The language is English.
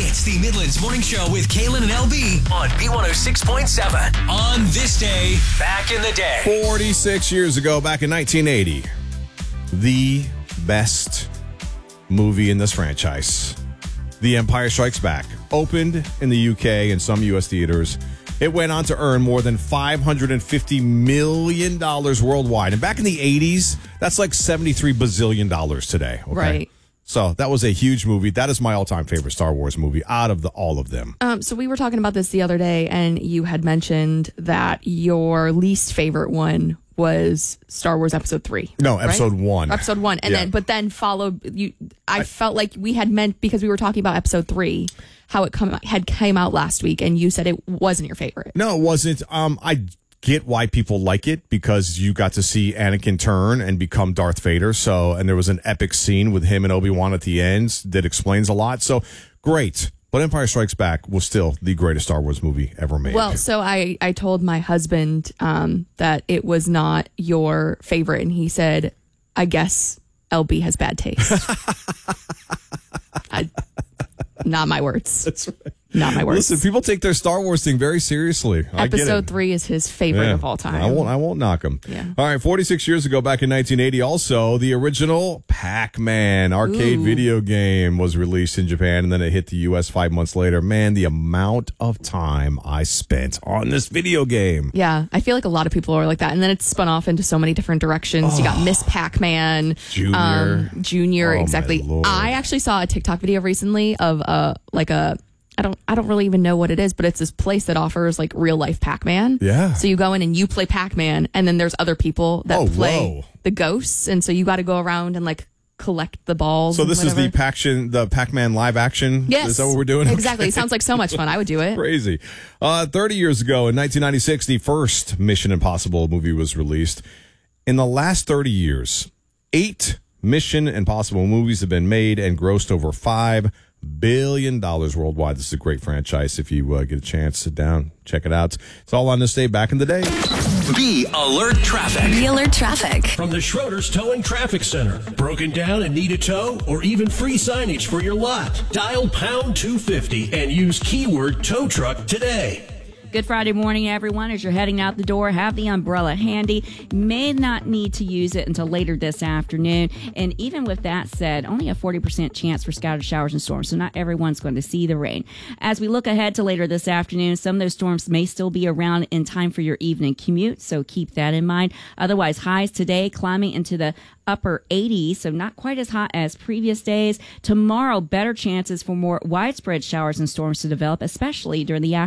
It's the Midlands Morning Show with Kaylin and LB on B106.7. On this day, back in the day. 46 years ago, back in 1980, the best movie in this franchise, The Empire Strikes Back, opened in the UK and some U.S. theaters. It went on to earn more than $550 million worldwide. And back in the 80s, that's like $73 bazillion today. Okay? Right. So that was a huge movie. That is my all-time favorite Star Wars movie out of all of them. So we were talking about this the other day, and you had mentioned that your least favorite one was Star Wars Episode 3. No, Episode 1. Episode 1. And then followed you. I felt like we had meant, because we were talking about Episode 3, how it came out last week, and you said it wasn't your favorite. No, it wasn't. I get why people like it, because you got to see Anakin turn and become Darth Vader. And there was an epic scene with him and Obi-Wan at the end that explains a lot. So great. But Empire Strikes Back was still the greatest Star Wars movie ever made. Well, so I told my husband that it was not your favorite, and he said, I guess LB has bad taste. Not my words. That's right. Not my words. Listen, people take their Star Wars thing very seriously. Episode 3 is his favorite of all time. I won't knock him. Yeah. All right, 46 years ago, back in 1980, also, the original Pac-Man arcade video game was released in Japan, and then it hit the U.S. 5 months later. Man, the amount of time I spent on this video game. Yeah, I feel like a lot of people are like that. And then it's spun off into so many different directions. You got Miss Pac-Man. Junior, Oh, exactly. my Lord. I actually saw a TikTok video recently of I don't really even know what it is, but it's this place that offers like real life Pac-Man. Yeah. So you go in and you play Pac-Man, and then there's other people that play the ghosts, and so you got to go around and like collect the balls. So this is the Pac-Man live action? Yes. Is that what we're doing? Exactly. It sounds like so much fun. I would do it. Crazy. 30 years ago, in 1996, the first Mission Impossible movie was released. In the last 30 years, 8 Mission Impossible movies have been made and grossed over $5 billion worldwide. This is a great franchise. If you get a chance, sit down, check it out. It's all on this day back in the day. Be Alert Traffic. Be Alert Traffic. From the Schroeder's Towing Traffic Center. Broken down and need a tow, or even free signage for your lot? Dial pound 250 and use keyword tow truck today. Good Friday morning, everyone. As you're heading out the door, have the umbrella handy. May not need to use it until later this afternoon. And even with that said, only a 40% chance for scattered showers and storms, so not everyone's going to see the rain. As we look ahead to later this afternoon, some of those storms may still be around in time for your evening commute, so keep that in mind. Otherwise, highs today climbing into the upper 80s, so not quite as hot as previous days. Tomorrow, better chances for more widespread showers and storms to develop, especially during the afternoon.